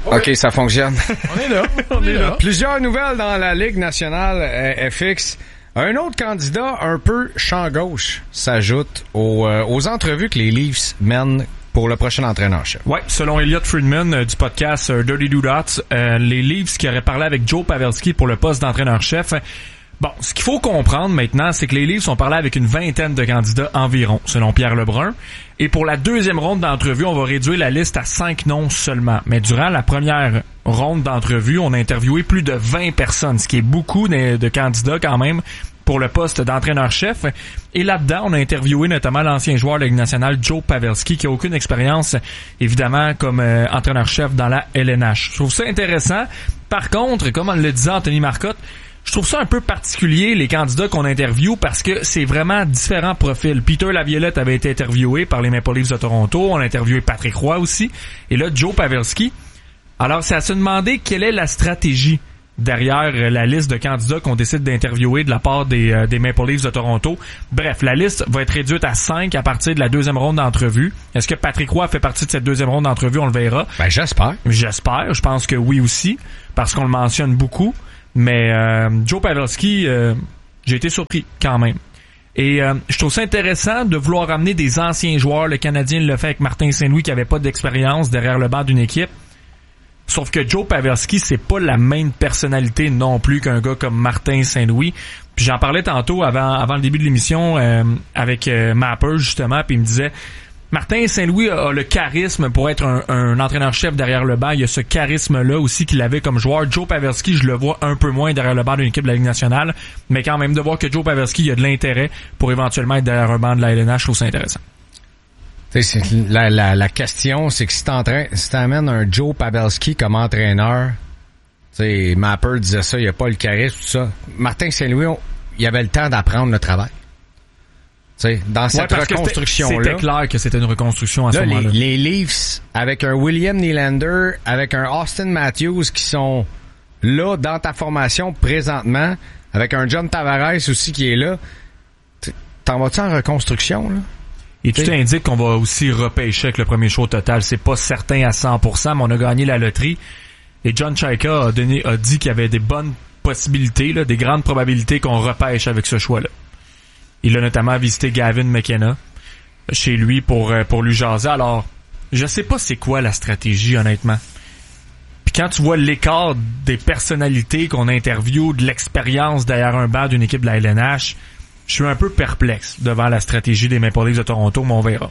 OK, ça fonctionne. On est là. On est là. Plusieurs nouvelles dans la Ligue nationale FX. Un autre candidat un peu champ gauche s'ajoute aux entrevues que les Leafs mènent pour le prochain entraîneur-chef. Ouais, selon Elliot Friedman du podcast Dirty Donuts, les Leafs qui auraient parlé avec Joe Pavelski pour le poste d'entraîneur-chef. Bon, ce qu'il faut comprendre maintenant, c'est que les Leafs ont parlé avec une vingtaine de candidats environ, selon Pierre Lebrun. Et pour la deuxième ronde d'entrevue, on va réduire la liste à 5 noms seulement. Mais durant la première ronde d'entrevue, on a interviewé plus de 20 personnes, ce qui est beaucoup de candidats quand même pour le poste d'entraîneur-chef. Et là-dedans, on a interviewé notamment l'ancien joueur de la Ligue nationale, Joe Pavelski, qui a aucune expérience, évidemment, comme entraîneur-chef dans la LNH. Je trouve ça intéressant. Par contre, comme on le disait Anthony Marcotte, je trouve ça un peu particulier, les candidats qu'on interviewe, parce que c'est vraiment différents profils. Peter Laviolette avait été interviewé par les Maple Leafs de Toronto. On a interviewé Patrick Roy aussi. Et là, Joe Pavelski. Alors, c'est à se demander quelle est la stratégie derrière la liste de candidats qu'on décide d'interviewer de la part des Maple Leafs de Toronto. Bref, la liste va être réduite à 5 à partir de la deuxième ronde d'entrevue. Est-ce que Patrick Roy fait partie de cette deuxième ronde d'entrevue? On le verra. Ben, j'espère. J'espère. Je pense que oui aussi, parce qu'on le mentionne beaucoup. Mais Joe Pavelski, j'ai été surpris quand même. Et je trouve ça intéressant de vouloir amener des anciens joueurs. Le Canadien le fait avec Martin Saint-Louis qui avait pas d'expérience derrière le banc d'une équipe. Sauf que Joe Pavelski, c'est pas la même personnalité non plus qu'un gars comme Martin Saint-Louis. Puis j'en parlais tantôt avant le début de l'émission avec Mapper justement, puis il me disait Martin Saint-Louis a le charisme pour être un entraîneur-chef derrière le banc. Il y a ce charisme-là aussi qu'il avait comme joueur. Joe Pavelski, je le vois un peu moins derrière le banc d'une équipe de la Ligue nationale, mais quand même de voir que Joe Pavelski a de l'intérêt pour éventuellement être derrière un banc de la LNH, je trouve ça intéressant. La question, c'est que si t'amènes un Joe Pavelski comme entraîneur, Mapper disait ça, il n'y a pas le charisme, tout ça. Martin Saint-Louis, il avait le temps d'apprendre le travail. T'sais, dans cette reconstruction-là. C'était clair que c'était une reconstruction à ce moment-là. Les Leafs, avec un William Nylander, avec un Austin Matthews qui sont là dans ta formation présentement, avec un John Tavares aussi qui est là, t'en vas-tu en reconstruction, là? Et tout indique qu'on va aussi repêcher avec le premier choix total. C'est pas certain à 100%, mais on a gagné la loterie. Et John Chaika a dit qu'il y avait des bonnes possibilités, là, des grandes probabilités qu'on repêche avec ce choix-là. Il a notamment visité Gavin McKenna chez lui pour lui jaser. Alors, je sais pas c'est quoi la stratégie, honnêtement. Puis quand tu vois l'écart des personnalités qu'on interviewe, de l'expérience derrière un banc d'une équipe de la LNH, je suis un peu perplexe devant la stratégie des Maple Leafs de Toronto, mais on verra.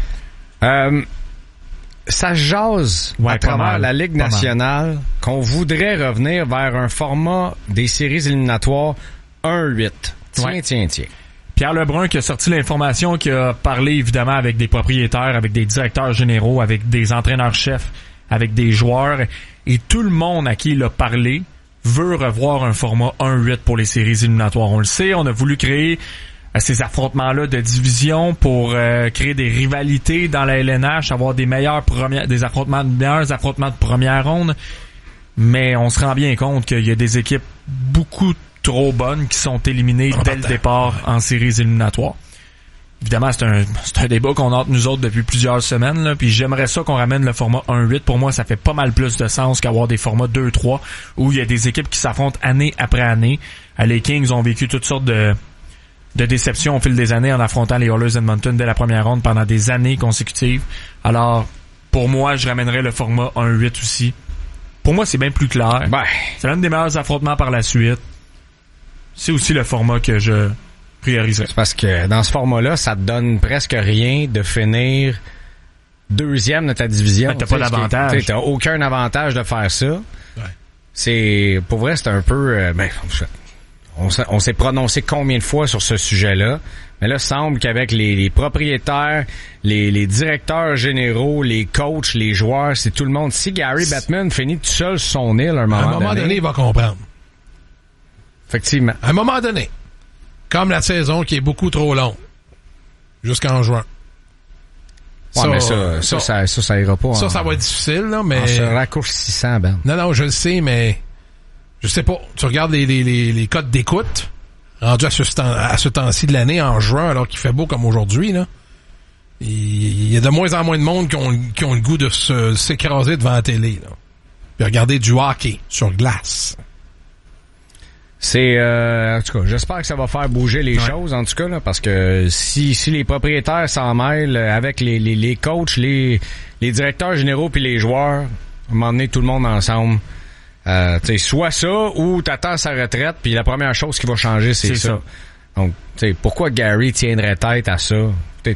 Ça jase à travers la Ligue nationale qu'on voudrait revenir vers un format des séries éliminatoires 1-8. Tiens. Pierre Lebrun qui a sorti l'information, qui a parlé évidemment avec des propriétaires, avec des directeurs généraux, avec des entraîneurs-chefs, avec des joueurs, et tout le monde à qui il a parlé veut revoir un format 1-8 pour les séries éliminatoires. On le sait, on a voulu créer ces affrontements-là de division pour créer des rivalités dans la LNH, avoir des meilleurs affrontements de première ronde, mais on se rend bien compte qu'il y a des équipes beaucoup trop bonnes qui sont éliminées dès le départ en séries éliminatoires. Évidemment, c'est un débat qu'on a entre nous autres depuis plusieurs semaines, là, puis j'aimerais ça qu'on ramène le format 1-8. Pour moi, ça fait pas mal plus de sens qu'avoir des formats 2-3 où il y a des équipes qui s'affrontent année après année. Les Kings ont vécu toutes sortes de déceptions au fil des années en affrontant les Oilers Edmonton dès la première ronde pendant des années consécutives. Alors, pour moi, je ramènerais le format 1-8 aussi. Pour moi, c'est bien plus clair. C'est l'un des meilleurs affrontements par la suite. C'est aussi le format que je prioriserais. C'est parce que dans ce format-là, ça te donne presque rien de finir deuxième de ta division. T'as pas d'avantage. T'as aucun avantage de faire ça. Ouais. Pour vrai, c'est un peu... on s'est prononcé combien de fois sur ce sujet-là. Mais là, il semble qu'avec les propriétaires, les directeurs généraux, les coachs, les joueurs, c'est tout le monde. Si Gary Bettman finit tout seul sur son île à un moment donné, il va comprendre. Effectivement. À un moment donné. Comme la saison qui est beaucoup trop longue. Jusqu'en juin. Ouais, mais ça ira pas. Ça va être difficile, là, mais... En se raccourcissant, Ben. Non, je le sais, mais... Je sais pas. Tu regardes les codes d'écoute, rendus à ce temps-ci de l'année, en juin, alors qu'il fait beau comme aujourd'hui, là. Il y a de moins en moins de monde qui ont le goût de s'écraser devant la télé, là. de regarder du hockey sur glace. C'est en tout cas, j'espère que ça va faire bouger les choses en tout cas là, parce que si les propriétaires s'en mêlent avec les coachs, les directeurs généraux puis les joueurs, à un moment donné tout le monde ensemble, soit ça ou t'attends sa retraite puis la première chose qui va changer c'est ça. Donc pourquoi Gary tiendrait tête à ça?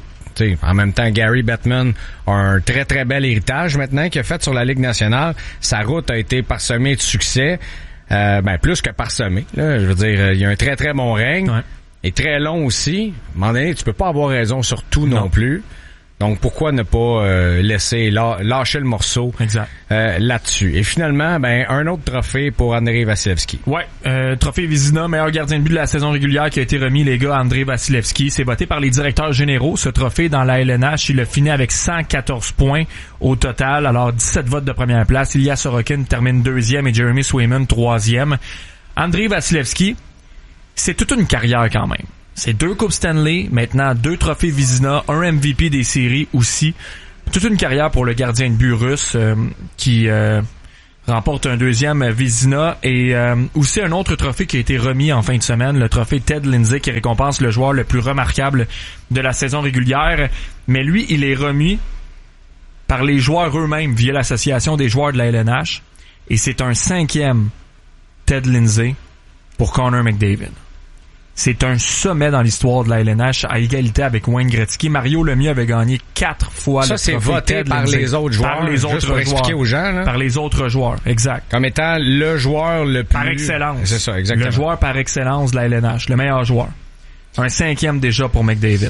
En même temps, Gary Bettman a un très très bel héritage maintenant qu'il a fait sur la Ligue nationale. Sa route a été parsemée de succès. Plus que parsemé, là. Je veux dire, il y a un très, très bon règne. Ouais. Et très long aussi. À un moment donné, tu peux pas avoir raison sur tout non plus. Donc, pourquoi ne pas laisser lâcher le morceau là-dessus? Et finalement, un autre trophée pour Andrei Vasilevskiy. Ouais, trophée Vizina, meilleur gardien de but de la saison régulière qui a été remis, les gars, à Andrei Vasilevskiy. C'est voté par les directeurs généraux. Ce trophée, dans la LNH, il a fini avec 114 points au total. Alors, 17 votes de première place. Ilya Sorokin termine 2e et Jeremy Swayman 3e. Andrei Vasilevskiy, c'est toute une carrière quand même. C'est 2 Coupes Stanley, maintenant 2 trophées Vizina, un MVP des séries aussi. Toute une carrière pour le gardien de but russe qui remporte un 2e Vizina et aussi un autre trophée qui a été remis en fin de semaine, le trophée Ted Lindsay qui récompense le joueur le plus remarquable de la saison régulière. Mais lui, il est remis par les joueurs eux-mêmes via l'association des joueurs de la LNH et c'est un 5e Ted Lindsay pour Connor McDavid. C'est un sommet dans l'histoire de la LNH à égalité avec Wayne Gretzky. Mario Lemieux avait gagné 4 fois le trophée. Ça, c'est voté par les autres joueurs. Par les autres joueurs. Expliquer aux gens, là. Par les autres joueurs, exact. Comme étant le joueur le plus... Par excellence. C'est ça, exactement. Le joueur par excellence de la LNH. Le meilleur joueur. Un 5e déjà pour McDavid.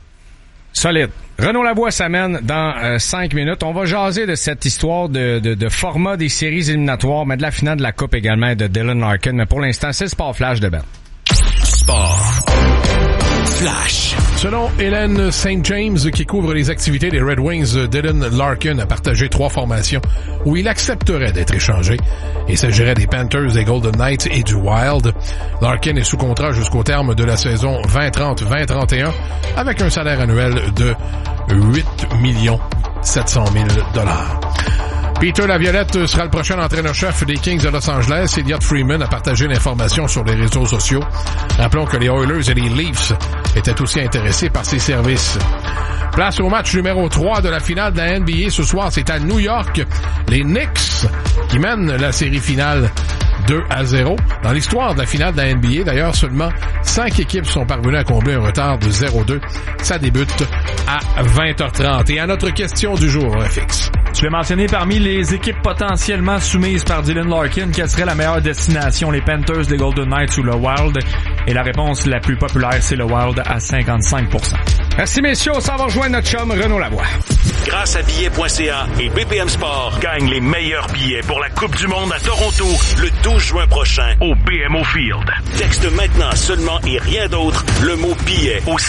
Solide. Renaud Lavoie s'amène dans 5 minutes. On va jaser de cette histoire de format des séries éliminatoires, mais de la finale de la Coupe également et de Dylan Larkin. Mais pour l'instant, c'est le Sport Flash de Ben. Sport Flash. Selon Hélène St. James, qui couvre les activités des Red Wings, Dylan Larkin a partagé 3 formations où il accepterait d'être échangé. Il s'agirait des Panthers, des Golden Knights et du Wild. Larkin est sous contrat jusqu'au terme de la saison 2030-2031 avec un salaire annuel de 8 700 000 $. Peter Laviolette sera le prochain entraîneur-chef des Kings de Los Angeles. Elliot Freeman a partagé l'information sur les réseaux sociaux. Rappelons que les Oilers et les Leafs étaient aussi intéressés par ses services. Place au match numéro 3 de la finale de la NBA. Ce soir, c'est à New York. Les Knicks qui mènent la série finale 2-0. Dans l'histoire de la finale de la NBA, d'ailleurs, seulement 5 équipes sont parvenues à combler un retard de 0-2. Ça débute à 20h30. Et à notre question du jour, FX. Tu l'as mentionné, parmi les équipes potentiellement soumises par Dylan Larkin, quelle serait la meilleure destination, les Panthers, les Golden Knights ou le Wild? Et la réponse la plus populaire, c'est le Wild à 55%. Merci messieurs, on s'en va rejoindre notre chum Renaud Lavoie. Grâce à billets.ca et BPM Sport, gagne les meilleurs billets pour la Coupe du Monde à Toronto le 12 juin prochain au BMO Field. Texte maintenant seulement et rien d'autre le mot billet au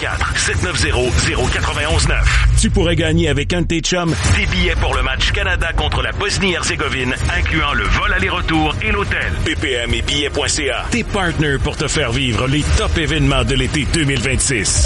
514-790-0919. Tu pourrais gagner avec un de tes chums des billets pour le match Canada contre la Bosnie-Herzégovine, incluant le vol aller-retour et l'hôtel. BPM et billets.ca, tes partners pour te faire vivre les top événements de l'été 2026.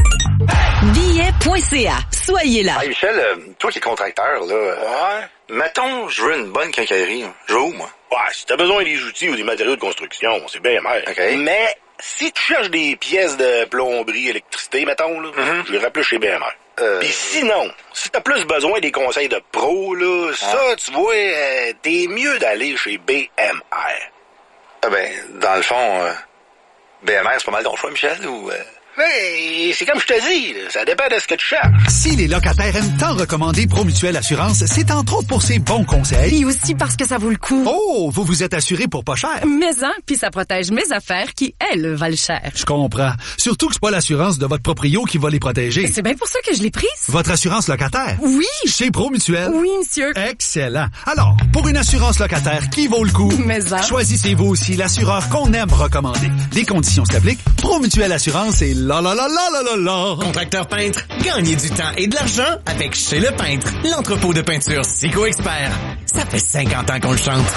Billet.ca. Soyez là. Hey Michel, toi qui es contracteur, là, ouais. Mettons, je veux une bonne quincaillerie. Je vais où, moi? Ouais, si t'as besoin des outils ou des matériaux de construction, c'est bien mer. OK. Mais si tu cherches des pièces de plomberie, électricité, mettons, là, je les rappelle chez BMR. Puis sinon, si t'as plus besoin des conseils de pro, là, ça, tu vois, t'es mieux d'aller chez BMR. Ah ben, dans le fond, BMR, c'est pas mal ton choix, Michel, ou... Mais c'est comme je te dis, là, ça dépend de ce que tu cherches. Si les locataires aiment tant recommander Promutuelle Assurance, c'est entre autres pour ses bons conseils. Et aussi parce que ça vaut le coup. Oh, vous vous êtes assuré pour pas cher. Mais hein, puis ça protège mes affaires qui, elles, valent cher. Je comprends. Surtout que c'est pas l'assurance de votre proprio qui va les protéger. C'est bien pour ça que je l'ai prise. Votre assurance locataire? Oui. Chez Promutuelle? Oui, monsieur. Excellent. Alors, pour une assurance locataire qui vaut le coup, mais hein, choisissez-vous aussi l'assureur qu'on aime recommander. Des conditions s'appliquent. Promutuelle Assurance est la la la la la la la. Contracteur peintre, gagnez du temps et de l'argent avec Chez Le Peintre, l'entrepôt de peinture Sico Expert. Ça fait 50 ans qu'on le chante.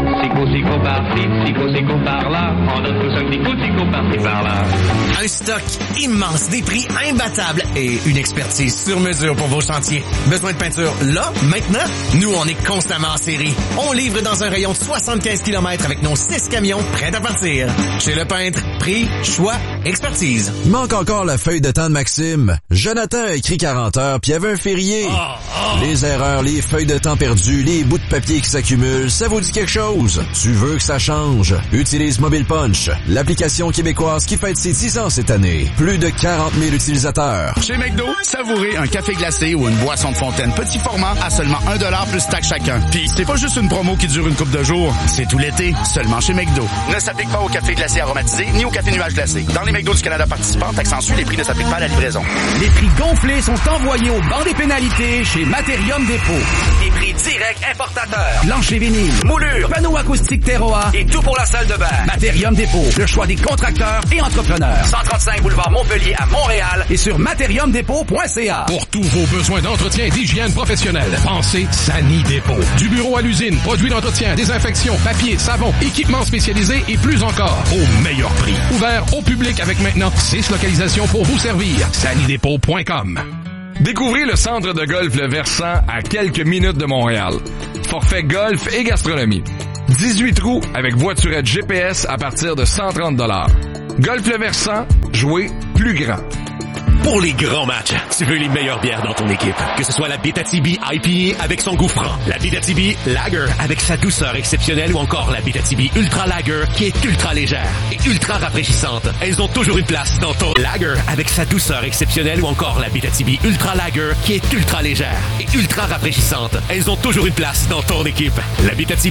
Sico par-ci, Sico par-là. On donne tous un petit coup de Sico par-ci par-là. Un stock immense, des prix imbattables et une expertise sur mesure pour vos chantiers. Besoin de peinture là, maintenant? Nous, on est constamment en série. On livre dans un rayon de 75 km avec nos 6 camions prêts à partir. Chez Le Peintre, prix, choix, expertise. Manque encore la feuille de temps de Maxime. Jonathan a écrit 40 heures puis il y avait un férié. Les erreurs, les feuilles de temps perdues, les bouts de papier qui s'accumulent, ça vous dit quelque chose? Tu veux que ça change? Utilise Mobile Punch, l'application québécoise qui fête ses 10 ans cette année. Plus de 40 000 utilisateurs. Chez McDo, savourez un café glacé ou une boisson de fontaine petit format à seulement 1$ plus taxe chacun. Puis c'est pas juste une promo qui dure une couple de jours, c'est tout l'été, seulement chez McDo. Ne s'applique pas au café glacé aromatisé ni au café nuage glacé. Dans les McDo du Canada participants, taxe en les prix ne s'appliquent pas à la livraison. Les prix gonflés sont envoyés au banc des pénalités chez Matérium Dépôt. Les prix directs importateurs. Plancher vinyle, moulure, panneaux acoustiques Terroir et tout pour la salle de bain. Matérium Dépôt, le choix des contracteurs et entrepreneurs. 135 boulevard Montpellier à Montréal et sur matériumdépôt.ca. Pour tous vos besoins d'entretien et d'hygiène professionnelle, pensez Sani Dépôt. Du bureau à l'usine, produits d'entretien, désinfection, papier, savon, équipements spécialisés et plus encore, au meilleur prix. Ouvert au public avec maintenant 6 localisations pour vous servir. sanidépôt.com. Découvrez le centre de golf Le Versant à quelques minutes de Montréal. Forfait golf et gastronomie. 18 trous avec voiturette GPS à partir de 130 $. Golf Le Versant, jouez plus grand. Pour les grands matchs, tu veux les meilleures bières dans ton équipe. Que ce soit la Abitibi IPA avec son goût franc, la Abitibi Lager avec sa douceur exceptionnelle ou encore la Abitibi Ultra Lager qui est ultra légère et ultra rafraîchissante. Elles ont toujours une place dans ton Lager avec sa douceur exceptionnelle ou encore la Abitibi Ultra Lager qui est ultra légère et ultra rafraîchissante. Elles ont toujours une place dans ton équipe. La Abitibi